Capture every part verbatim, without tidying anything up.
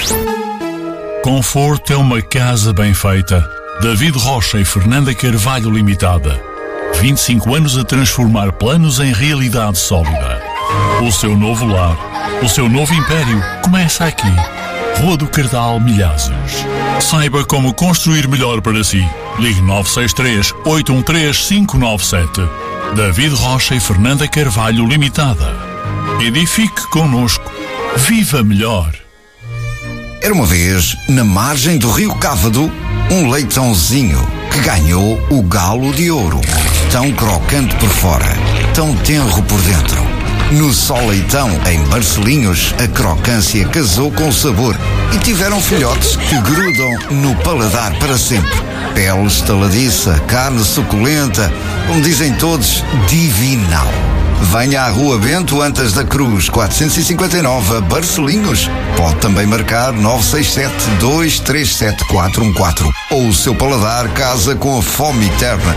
Conforto é uma casa bem feita. David Rocha e Fernanda Carvalho Limitada. vinte e cinco anos a transformar planos em realidade sólida. O seu novo lar, o seu novo império começa aqui. Rua do Cardal, Milhazes. Saiba como construir melhor para si. Ligue nove seis três, oito um três, cinco nove sete. David Rocha e Fernanda Carvalho Limitada. Edifique connosco. Viva melhor. Era uma vez, na margem do rio Cávado, um leitãozinho que ganhou o galo de ouro. Tão crocante por fora, tão tenro por dentro. No Só Leitão, em Barcelinhos, a crocância casou com o sabor e tiveram filhotes que grudam no paladar para sempre. Pele estaladiça, carne suculenta, como dizem todos, divinal. Venha à Rua Bento Antas da Cruz, quatrocentos e cinquenta e nove, a Barcelinhos. Pode também marcar nove seis sete, dois três sete, quatro um quatro. Ou o seu paladar casa com a fome eterna.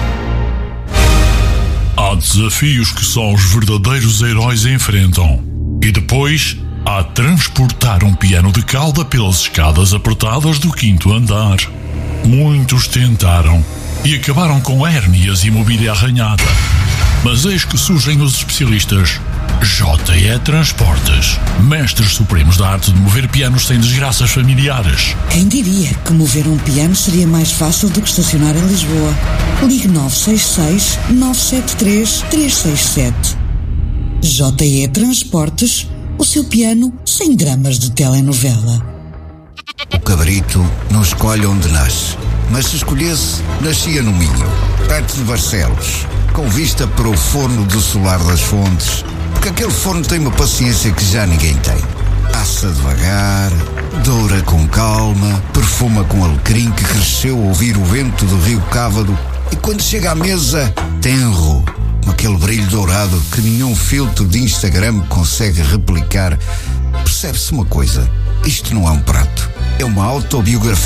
Há desafios que só os verdadeiros heróis enfrentam. E depois, há transportar um piano de cauda pelas escadas apertadas do quinto andar. Muitos tentaram e acabaram com hérnias e mobília arranhada. Mas eis que surgem os especialistas J E Transportes, mestres supremos da arte de mover pianos sem desgraças familiares. Quem diria que mover um piano seria mais fácil do que estacionar em Lisboa? Ligue nove seis seis, nove sete três, três seis sete. J E Transportes, o seu piano sem dramas de telenovela. O cabrito não escolhe onde nasce, mas se escolhesse, nascia no Minho, perto de Barcelos, com vista para o forno do Solar das Fontes, porque aquele forno tem uma paciência que já ninguém tem. Assa devagar, doura com calma, perfuma com alecrim que cresceu ao ouvir o vento do rio Cávado, e quando chega à mesa, tenro, com aquele brilho dourado que nenhum filtro de Instagram consegue replicar. Percebe-se uma coisa, isto não é um prato, é uma autobiografia.